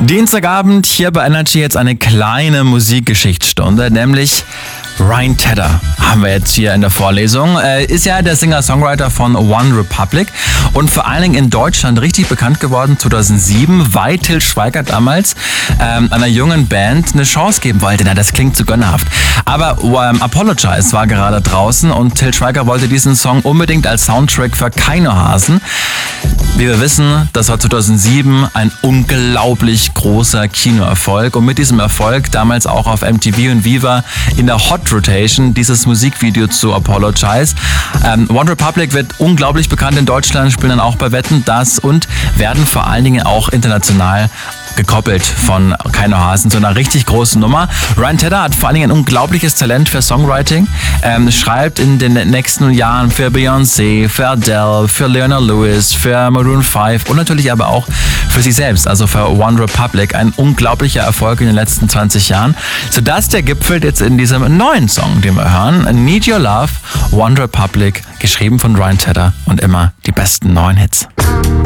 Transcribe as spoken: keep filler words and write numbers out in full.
Dienstagabend hier bei Energy jetzt eine kleine Musikgeschichtsstunde, nämlich Ryan Tedder haben wir jetzt hier in der Vorlesung. Äh, ist ja der Singer-Songwriter von One Republic und vor allen Dingen in Deutschland richtig bekannt geworden zweitausendsieben, weil Til Schweiger damals ähm, einer jungen Band eine Chance geben wollte. Na, das klingt zu gönnerhaft. Aber ähm, Apologize war gerade draußen und Til Schweiger wollte diesen Song unbedingt als Soundtrack für Keinohasen. Wie wir wissen, das war zweitausendsieben ein unglaublich großer Kinoerfolg und mit diesem Erfolg damals auch auf M T V und Viva in der Hot Rotation dieses Musikvideo zu Apologize. Ähm, One Republic wird unglaublich bekannt in Deutschland, spielen dann auch bei Wetten, Das und werden vor allen Dingen auch international gekoppelt von Keinohasen zu einer richtig großen Nummer. Ryan Tedder hat vor allen Dingen ein unglaubliches Talent für Songwriting, ähm, schreibt in den nächsten Jahren für Beyoncé, für Adele, für Leona Lewis, für Maroon fünf und natürlich aber auch für sich selbst, also für One Republic. Ein unglaublicher Erfolg in den letzten zwanzig Jahren, sodass der gipfelt jetzt in diesem neuen Song, den wir hören, Need Your Love, One Republic, geschrieben von Ryan Tedder und immer die besten neuen Hits.